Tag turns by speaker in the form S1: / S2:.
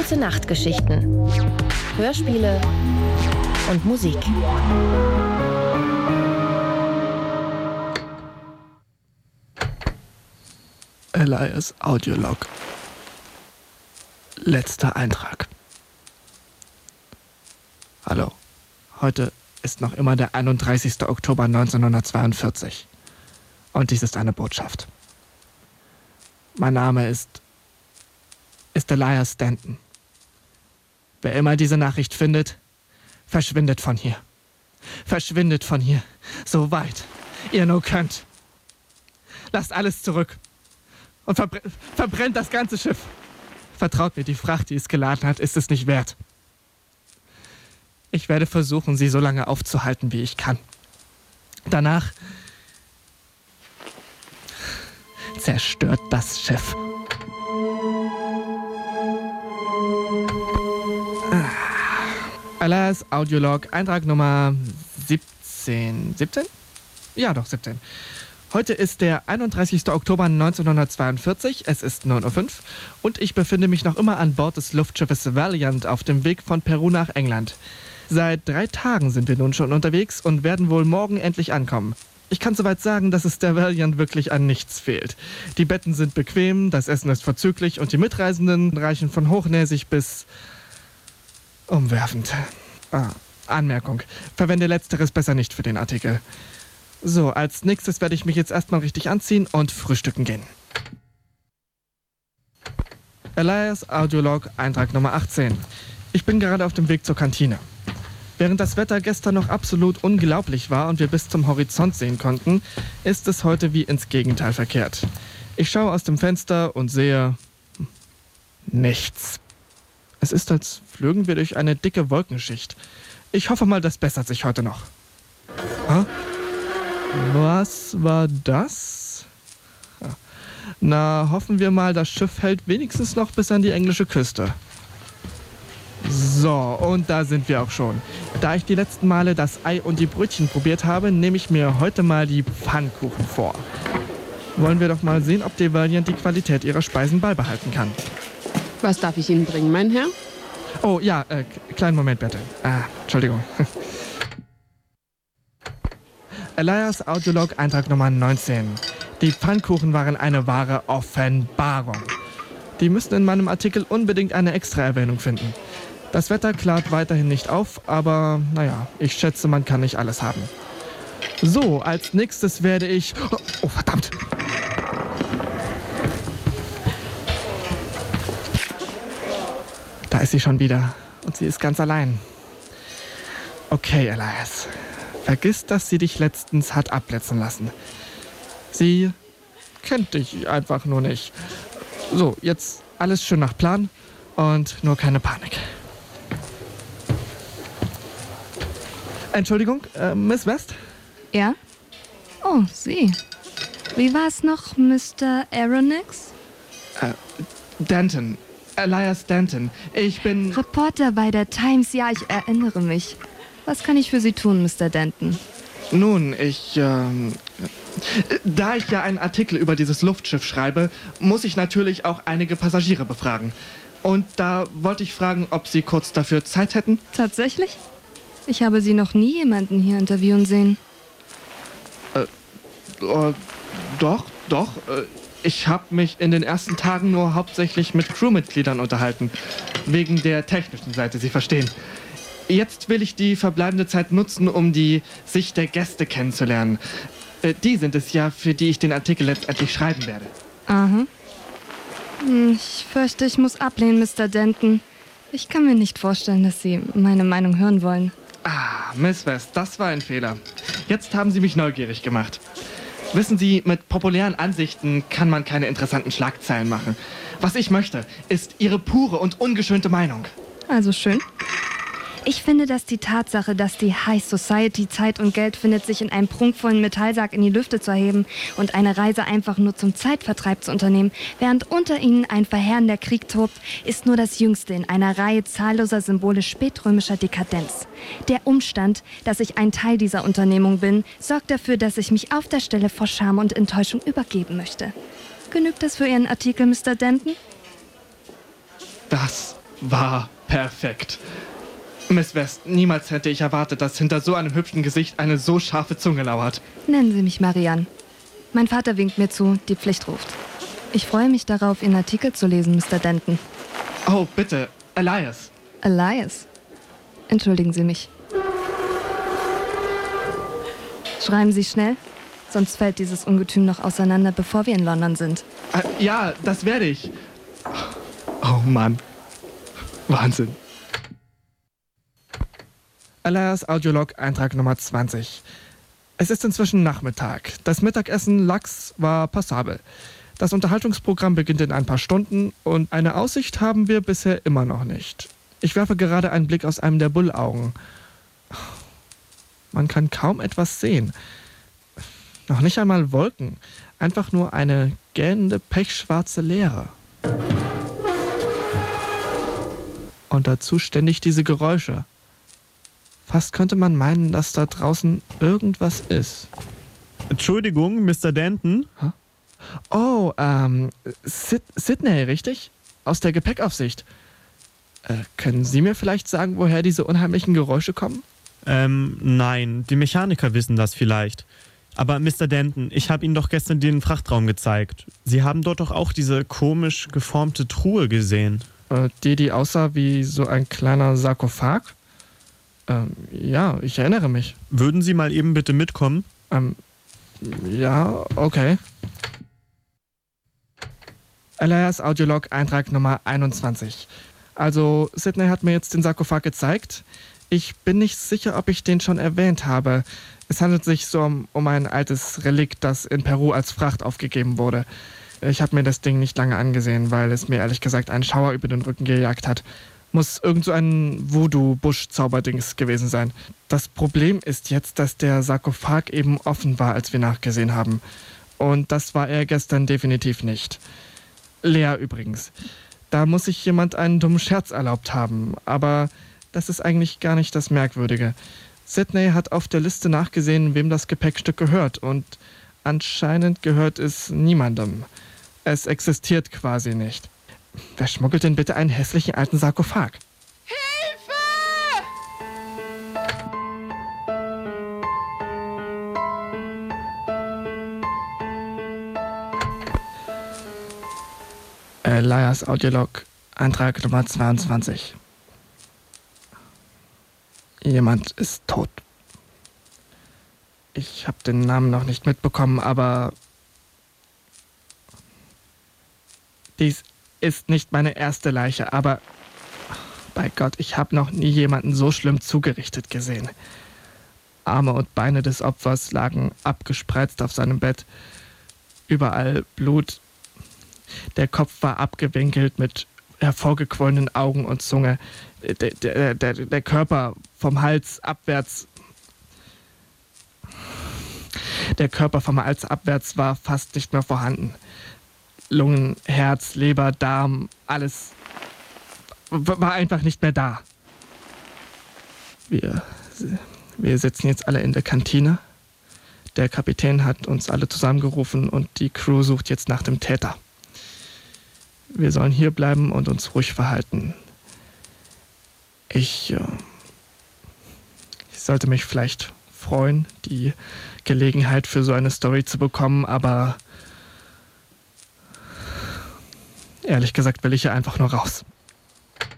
S1: Gute-Nacht-Geschichten, Hörspiele und Musik.
S2: Elias Audiolog. Letzter Eintrag. Hallo, heute ist noch immer der 31. Oktober 1942. Und dies ist eine Botschaft. Mein Name ist Elias Stanton. Wer immer diese Nachricht findet, verschwindet von hier. Verschwindet von hier, so weit ihr nur könnt. Lasst alles zurück und verbrennt das ganze Schiff. Vertraut mir, die Fracht, die es geladen hat, ist es nicht wert. Ich werde versuchen, sie so lange aufzuhalten, wie ich kann. Danach zerstört das Schiff. Elias Audiolog, Eintrag Nummer 17. 17? Ja, doch, 17. Heute ist der 31. Oktober 1942, es ist 9:05 Uhr und ich befinde mich noch immer an Bord des Luftschiffes Valiant auf dem Weg von Peru nach England. Seit 3 Tagen sind wir nun schon unterwegs und werden wohl morgen endlich ankommen. Ich kann soweit sagen, dass es der Valiant wirklich an nichts fehlt. Die Betten sind bequem, das Essen ist vorzüglich und die Mitreisenden reichen von hochnäsig bis umwerfend. Anmerkung. Verwende Letzteres besser nicht für den Artikel. So, als nächstes werde ich mich jetzt erstmal richtig anziehen und frühstücken gehen. Elias Audiolog, Eintrag Nummer 18. Ich bin gerade auf dem Weg zur Kantine. Während das Wetter gestern noch absolut unglaublich war und wir bis zum Horizont sehen konnten, ist es heute wie ins Gegenteil verkehrt. Ich schaue aus dem Fenster und sehe nichts. Es ist, als flögen wir durch eine dicke Wolkenschicht. Ich hoffe mal, das bessert sich heute noch. Was war das? Na, hoffen wir mal, das Schiff hält wenigstens noch bis an die englische Küste. So, und da sind wir auch schon. Da ich die letzten Male das Ei und die Brötchen probiert habe, nehme ich mir heute mal die Pfannkuchen vor. Wollen wir doch mal sehen, ob die Valiant die Qualität ihrer Speisen beibehalten kann.
S3: Was darf ich Ihnen bringen, mein Herr?
S2: Oh ja, kleinen Moment bitte. Entschuldigung. Elias Audiolog, Eintrag Nummer 19. Die Pfannkuchen waren eine wahre Offenbarung. Die müssen in meinem Artikel unbedingt eine Extra-Erwähnung finden. Das Wetter klart weiterhin nicht auf, aber naja, ich schätze, man kann nicht alles haben. So, als nächstes werde ich... Oh, verdammt! Da ist sie schon wieder und sie ist ganz allein. Okay, Elias. Vergiss, dass sie dich letztens hat abblitzen lassen. Sie kennt dich einfach nur nicht. So, jetzt alles schön nach Plan und nur keine Panik. Entschuldigung, Miss West?
S4: Ja? Oh, Sie. Wie war's noch, Mr. Aronix?
S2: Danton. Elias Danton. Ich bin...
S4: Reporter bei der Times, ja, ich erinnere mich. Was kann ich für Sie tun, Mr. Danton?
S2: Nun, da ich ja einen Artikel über dieses Luftschiff schreibe, muss ich natürlich auch einige Passagiere befragen. Und da wollte ich fragen, ob Sie kurz dafür Zeit hätten?
S4: Tatsächlich? Ich habe Sie noch nie jemanden hier interviewen sehen.
S2: Doch. Ich habe mich in den ersten Tagen nur hauptsächlich mit Crewmitgliedern unterhalten. Wegen der technischen Seite, Sie verstehen. Jetzt will ich die verbleibende Zeit nutzen, um die Sicht der Gäste kennenzulernen. Die sind es ja, für die ich den Artikel letztendlich schreiben werde.
S4: Aha. Ich fürchte, ich muss ablehnen, Mr. Danton. Ich kann mir nicht vorstellen, dass Sie meine Meinung hören wollen.
S2: Miss West, das war ein Fehler. Jetzt haben Sie mich neugierig gemacht. Wissen Sie, mit populären Ansichten kann man keine interessanten Schlagzeilen machen. Was ich möchte, ist Ihre pure und ungeschönte Meinung.
S4: Also schön. Ich finde, dass die Tatsache, dass die High Society Zeit und Geld findet, sich in einem prunkvollen Metallsack in die Lüfte zu erheben und eine Reise einfach nur zum Zeitvertreib zu unternehmen, während unter ihnen ein verheerender Krieg tobt, ist nur das Jüngste in einer Reihe zahlloser Symbole spätrömischer Dekadenz. Der Umstand, dass ich ein Teil dieser Unternehmung bin, sorgt dafür, dass ich mich auf der Stelle vor Scham und Enttäuschung übergeben möchte. Genügt das für Ihren Artikel, Mr. Danton?
S2: Das war perfekt. Miss West, niemals hätte ich erwartet, dass hinter so einem hübschen Gesicht eine so scharfe Zunge lauert.
S4: Nennen Sie mich Marianne. Mein Vater winkt mir zu, die Pflicht ruft. Ich freue mich darauf, Ihren Artikel zu lesen, Mr. Denton.
S2: Oh, bitte, Elias.
S4: Elias? Entschuldigen Sie mich. Schreiben Sie schnell, sonst fällt dieses Ungetüm noch auseinander, bevor wir in London sind.
S2: Ja, das werde ich. Oh Mann. Wahnsinn. Elias Audiolog, Eintrag Nummer 20. Es ist inzwischen Nachmittag. Das Mittagessen Lachs war passabel. Das Unterhaltungsprogramm beginnt in ein paar Stunden und eine Aussicht haben wir bisher immer noch nicht. Ich werfe gerade einen Blick aus einem der Bullaugen. Man kann kaum etwas sehen. Noch nicht einmal Wolken. Einfach nur eine gähnende, pechschwarze Leere. Und dazu ständig diese Geräusche. Fast könnte man meinen, dass da draußen irgendwas ist.
S5: Entschuldigung, Mr. Denton?
S2: Huh? Oh, Sydney, richtig? Aus der Gepäckaufsicht. Können Sie mir vielleicht sagen, woher diese unheimlichen Geräusche kommen?
S5: Nein, die Mechaniker wissen das vielleicht. Aber Mr. Denton, ich habe Ihnen doch gestern den Frachtraum gezeigt. Sie haben dort doch auch diese komisch geformte Truhe gesehen.
S2: Die aussah wie so ein kleiner Sarkophag? Ja, ich erinnere mich.
S5: Würden Sie mal eben bitte mitkommen?
S2: Ja, okay. Elias Audiolog, Eintrag Nummer 21. Also, Sydney hat mir jetzt den Sarkophag gezeigt. Ich bin nicht sicher, ob ich den schon erwähnt habe. Es handelt sich so um ein altes Relikt, das in Peru als Fracht aufgegeben wurde. Ich habe mir das Ding nicht lange angesehen, weil es mir ehrlich gesagt einen Schauer über den Rücken gejagt hat. Muss irgend so ein Voodoo-Busch-Zauberdings gewesen sein. Das Problem ist jetzt, dass der Sarkophag eben offen war, als wir nachgesehen haben. Und das war er gestern definitiv nicht. Leer übrigens. Da muss sich jemand einen dummen Scherz erlaubt haben. Aber das ist eigentlich gar nicht das Merkwürdige. Sydney hat auf der Liste nachgesehen, wem das Gepäckstück gehört. Und anscheinend gehört es niemandem. Es existiert quasi nicht. Wer schmuggelt denn bitte einen hässlichen alten Sarkophag? Elias Audiolog, Antrag Nummer 22. Jemand ist tot. Ich habe den Namen noch nicht mitbekommen, aber dies ist nicht meine erste Leiche, aber bei Gott, ich habe noch nie jemanden so schlimm zugerichtet gesehen. Arme und Beine des Opfers lagen abgespreizt auf seinem Bett. Überall Blut. Der Kopf war abgewinkelt mit hervorgequollenen Augen und Zunge. Der Körper vom Hals abwärts. Der Körper vom Hals abwärts war fast nicht mehr vorhanden. Lungen, Herz, Leber, Darm, alles war einfach nicht mehr da. Wir sitzen jetzt alle in der Kantine. Der Kapitän hat uns alle zusammengerufen und die Crew sucht jetzt nach dem Täter. Wir sollen hier bleiben und uns ruhig verhalten. Ich sollte mich vielleicht freuen, die Gelegenheit für so eine Story zu bekommen, aber ehrlich gesagt will ich hier einfach nur raus.